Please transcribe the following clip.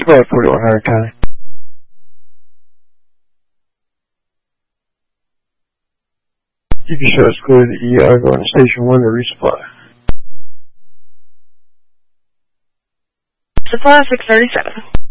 Supply 4100 County. You can show us clear the ER going to Station 1 to resupply. Supply 637.